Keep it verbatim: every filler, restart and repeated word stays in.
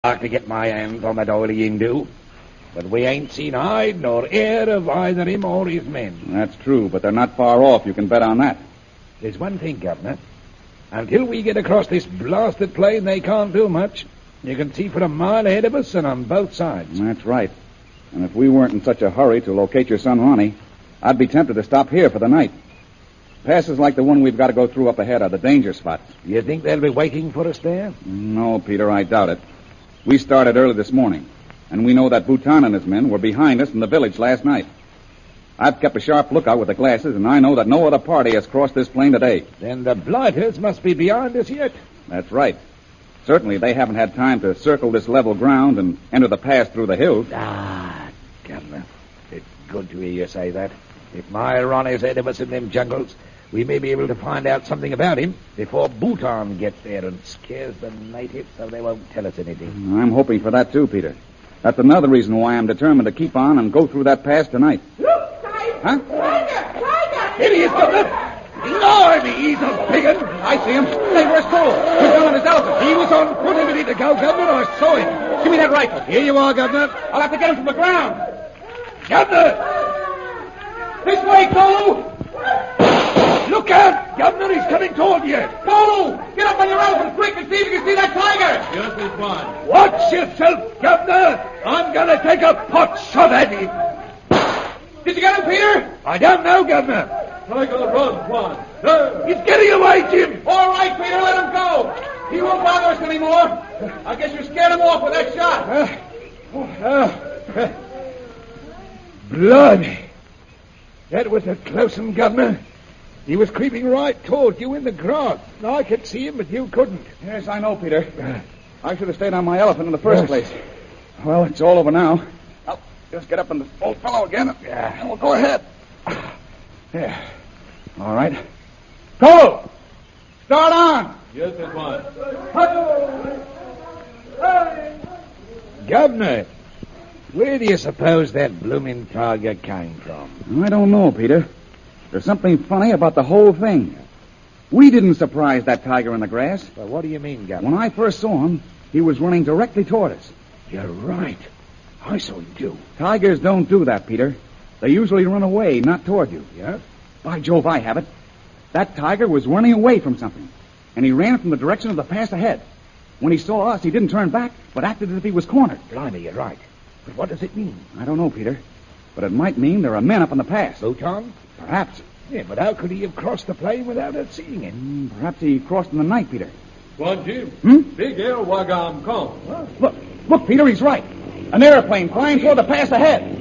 like to get my hands on that oily Hindu. But we ain't seen hide nor ear of either him or his men. That's true, but they're not far off. You can bet on that. There's one thing, Governor. Until we get across this blasted plain, they can't do much. You can see for a mile ahead of us and on both sides. That's right. And if we weren't in such a hurry to locate your son, Ronnie, I'd be tempted to stop here for the night. Passes like the one we've got to go through up ahead are the danger spots. You think they'll be waiting for us there? No, Peter, I doubt it. We started early this morning, and we know that Bhutan and his men were behind us in the village last night. I've kept a sharp lookout with the glasses, and I know that no other party has crossed this plain today. Then the blighters must be beyond us yet. That's right. Certainly they haven't had time to circle this level ground and enter the pass through the hills. Ah, Governor, it's good to hear you say that. If my Ronnie's ahead of us in them jungles, we may be able to find out something about him before Bhutan gets there and scares the natives so they won't tell us anything. I'm hoping for that too, Peter. That's another reason why I'm determined to keep on and go through that pass tonight. Look, Tiger! Huh? Tiger! Tiger! Here he is, Governor! Blimey, he's a big un. I see him. Say, where's Cole? He's down on his elephant. He was on foot a minute ago, Governor. I saw him. Give me that rifle. Here you are, Governor. I'll have to get him from the ground. Governor! This way, Cole! Look out! Governor, he's coming toward you. Cole! Get up on your elephant quick and see if you can see that tiger. Yes, Miss Bond. Watch yourself, Governor. I'm going to take a pot shot at him. Did you get him, Peter? I don't know, Governor. Tiger, run, Juan. There. He's getting away, Jim. All right, Peter, let him go. He won't bother us anymore. I guess you scared him off with that shot. Uh, uh, Blimey. That was a close one, Governor. He was creeping right toward you in the grass. I could see him, but you couldn't. Yes, I know, Peter. I should have stayed on my elephant in the first Yes. place. Well, it's all over now. I'll just get up on the old fellow again, Yeah. and we'll go ahead. Yeah. All right. Cole! Start on! Yes, Miss Bond. Governor, where do you suppose that blooming tiger came from? I don't know, Peter. There's something funny about the whole thing. We didn't surprise that tiger in the grass. Well, what do you mean, Governor? When I first saw him, he was running directly toward us. You're right. I saw him, too. Tigers don't do that, Peter. They usually run away, not toward you. Yeah? By Jove, I have it. That tiger was running away from something, and he ran from the direction of the pass ahead. When he saw us, he didn't turn back, but acted as if he was cornered. Blimey, you're right. But what does it mean? I don't know, Peter, but it might mean there are men up on the pass. Bhutan? Perhaps. Yeah, but how could he have crossed the plain without us seeing him? Mm, perhaps he crossed in the night, Peter. Juan Jim. Hmm? Big air wagam come. Look, look, Peter, he's right. An airplane flying toward the pass ahead.